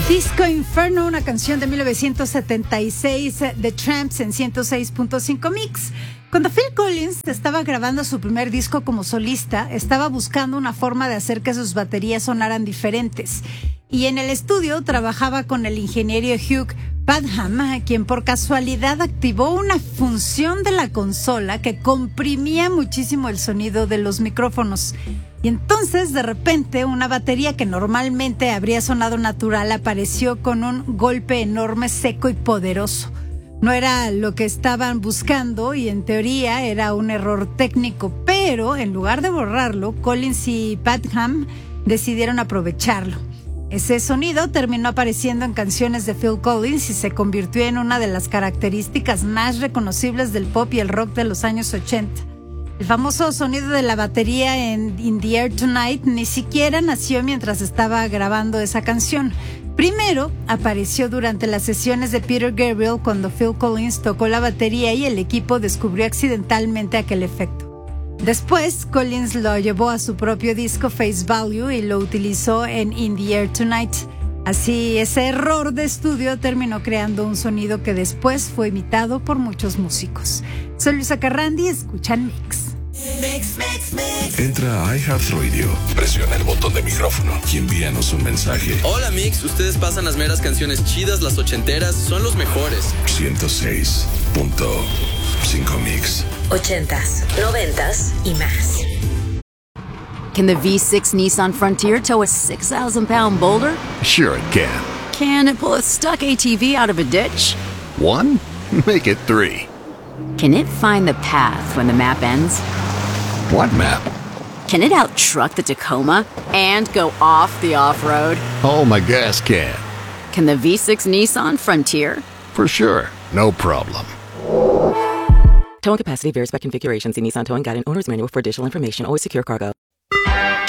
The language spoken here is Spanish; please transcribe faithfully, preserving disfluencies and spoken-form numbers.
Disco Inferno, una canción de mil novecientos setenta y seis de Tramps en ciento seis punto cinco Mix. Cuando Phil Collins estaba grabando su primer disco como solista, estaba buscando una forma de hacer que sus baterías sonaran diferentes. Y en el estudio trabajaba con el ingeniero Hugh Padgham, quien por casualidad activó una función de la consola que comprimía muchísimo el sonido de los micrófonos. Y entonces, de repente, una batería que normalmente habría sonado natural apareció con un golpe enorme, seco y poderoso. No era lo que estaban buscando y en teoría era un error técnico, pero en lugar de borrarlo, Collins y Padgham decidieron aprovecharlo. Ese sonido terminó apareciendo en canciones de Phil Collins y se convirtió en una de las características más reconocibles del pop y el rock de los años ochenta. El famoso sonido de la batería en In the Air Tonight ni siquiera nació mientras estaba grabando esa canción. Primero apareció durante las sesiones de Peter Gabriel cuando Phil Collins tocó la batería y el equipo descubrió accidentalmente aquel efecto. Después, Collins lo llevó a su propio disco Face Value y lo utilizó en In the Air Tonight. Así, ese error de estudio terminó creando un sonido que después fue imitado por muchos músicos. Soy Luisa Carrandi, escuchan Mix. Mix, mix, mix. Entra a iHeartRadio, presiona el botón de micrófono y envíanos un mensaje. Hola Mix, ustedes pasan las meras canciones chidas, las ochenteras, son los mejores. ciento seis punto cinco Mix. Ochentas, noventas y más. Can the V six Nissan Frontier tow a six thousand pound boulder? Sure it can. Can it pull a stuck A T V out of a ditch? One? Make it three. Can it find the path when the map ends? What map? Can it out-truck the Tacoma and go off the off-road? Oh, my gas can. Can the V six Nissan Frontier? For sure. No problem. Towing capacity varies by configuration. See Nissan Towing Guide and Owner's Manual for additional information. Always secure cargo.